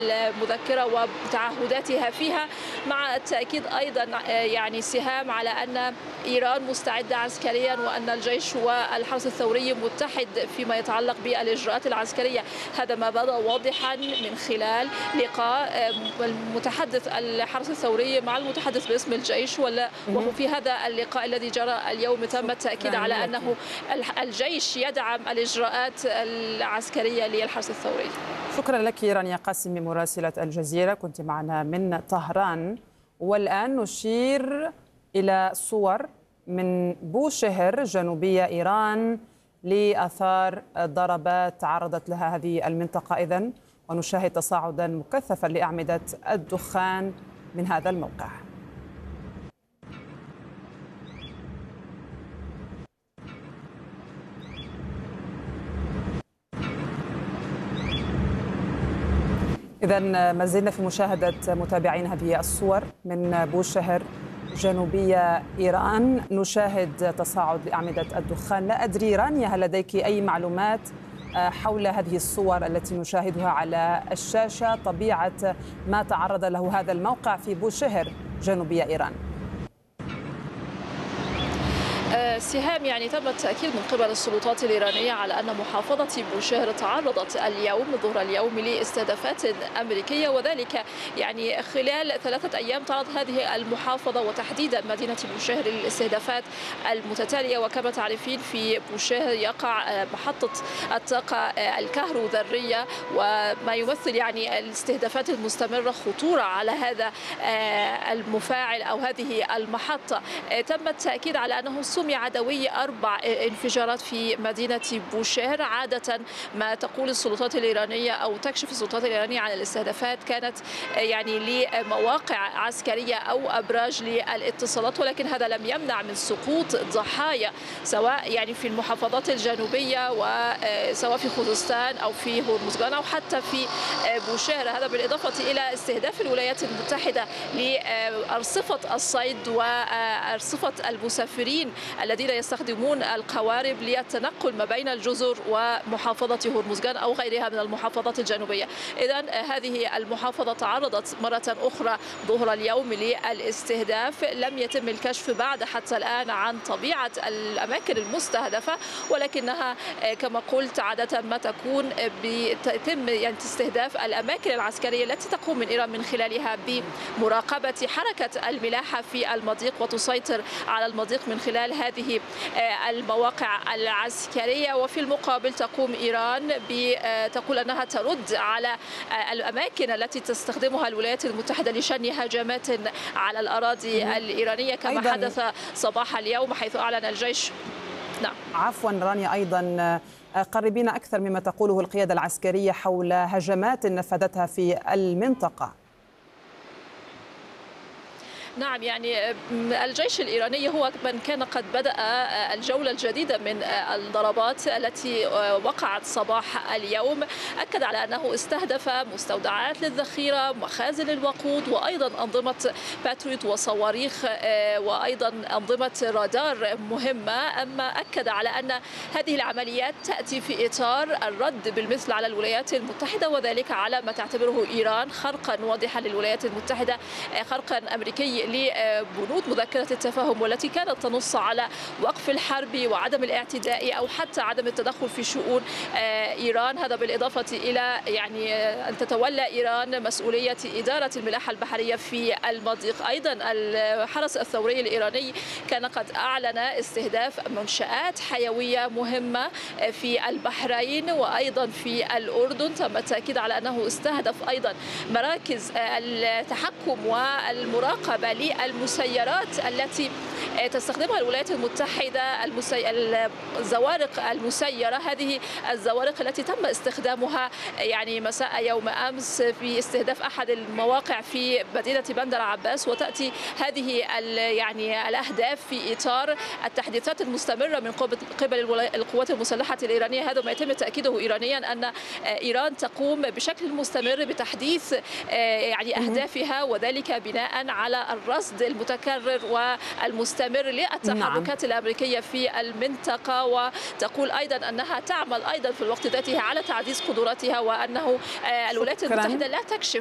المذكرة وتعهداتها فيها، مع التأكيد أيضا يعني سهام على أن إيران مستعدة عسكريا وأن الجيش والحرس الثوري متحد فيما يتعلق بالإجراءات العسكرية. هذا ما بدا واضحا من خلال لقاء المتحدث الحرس الثوري مع المتحدث باسم الجيش، وهو في هذا اللقاء الذي جرى اليوم تم التأكيد على أنه الجيش يدعم الإجراءات العسكرية للحرس الثوري. شكرا لك رانيا قاسمي مراسلة الجزيرة، كنت معنا من طهران. والآن نشير إلى صور من بوشهر جنوبية إيران لآثار ضربات تعرضت لها هذه المنطقة إذن، ونشاهد تصاعدا مكثفا لأعمدة الدخان من هذا الموقع. إذن ما زلنا في مشاهدة متابعين هذه الصور من بوشهر جنوبية إيران، نشاهد تصاعد لأعمدة الدخان. لا أدري رانيا، هل لديك أي معلومات حول هذه الصور التي نشاهدها على الشاشة؟ طبيعة ما تعرض له هذا الموقع في بوشهر جنوبية إيران. سهام، يعني تم التأكيد من قبل السلطات الإيرانية على أن محافظة بوشهر تعرضت اليوم ظهر اليوم لاستهدافات أمريكية، وذلك يعني خلال 3 أيام تعرض هذه المحافظة وتحديدا مدينة بوشهر للاستهدافات المتتالية. وكما تعرفين في بوشهر يقع محطة الطاقة الكهروذرية، وما يمثل يعني الاستهدافات المستمرة خطورة على هذا المفاعل أو هذه المحطة. تم التأكيد على أنه سمع دوي 4 انفجارات في مدينة بوشهر. عادة ما تقول السلطات الإيرانية أو تكشف السلطات الإيرانية عن الاستهدافات كانت يعني لمواقع عسكرية أو أبراج للاتصالات، ولكن هذا لم يمنع من سقوط ضحايا سواء يعني في المحافظات الجنوبية وسواء في خوزستان أو في هرمزغان أو حتى في بوشهر. هذا بالإضافة إلى استهداف الولايات المتحدة لأرصفة الصيد وأرصفة المسافرين الذين يستخدمون القوارب للتنقل ما بين الجزر ومحافظة هرمزغان أو غيرها من المحافظات الجنوبية. إذن هذه المحافظة تعرضت مرة أخرى ظهر اليوم للاستهداف. لم يتم الكشف بعد حتى الآن عن طبيعة الأماكن المستهدفة، ولكنها كما قلت عادة ما تكون بيتم يعني استهداف الأماكن العسكرية التي تقوم من إيران من خلالها بمراقبة حركة الملاحة في المضيق وتسيطر على المضيق من خلال هذه المواقع العسكرية. وفي المقابل تقوم إيران تقول أنها ترد على الأماكن التي تستخدمها الولايات المتحدة لشن هجمات على الأراضي الإيرانية كما حدث صباح اليوم، حيث أعلن الجيش. نعم عفوا رانيا، أيضا قربينا أكثر مما تقوله القيادة العسكرية حول هجمات نفذتها في المنطقة. نعم، يعني الجيش الإيراني هو من كان قد بدأ الجولة الجديدة من الضربات التي وقعت صباح اليوم. أكد على أنه استهدف مستودعات للذخيرة، مخازن الوقود، وأيضا أنظمة باتريوت وصواريخ، وأيضا أنظمة رادار مهمة. أما أكد على أن هذه العمليات تأتي في إطار الرد بالمثل على الولايات المتحدة، وذلك على ما تعتبره إيران خرقا واضحا للولايات المتحدة، خرقا أمريكي لبنود مذكرة التفاهم والتي كانت تنص على وقف الحرب وعدم الاعتداء أو حتى عدم التدخل في شؤون إيران. هذا بالإضافة إلى يعني أن تتولى إيران مسؤولية إدارة الملاحة البحرية في المضيق. أيضا الحرس الثوري الإيراني كان قد أعلن استهداف منشآت حيوية مهمة في البحرين وأيضا في الأردن. تم التأكيد على أنه استهدف أيضا مراكز التحكم والمراقبة للمسيرات التي تستخدمها الولايات المتحدة، الزوارق المسيرة. هذه الزوارق التي تم استخدامها يعني مساء يوم أمس في استهداف أحد المواقع في مدينة بندر عباس، وتأتي هذه يعني الأهداف في إطار التحديثات المستمرة من قبل القوات المسلحة الإيرانية. هذا ما يتم تأكيده إيرانيا أن إيران تقوم بشكل مستمر بتحديث يعني أهدافها، وذلك بناء على الرصد المتكرر والمستمر مستمر للتحركات الأمريكية في المنطقة، وتقول أيضا أنها تعمل أيضا في الوقت ذاته على تعزيز قدراتها، وأنه الولايات المتحدة لا تكشف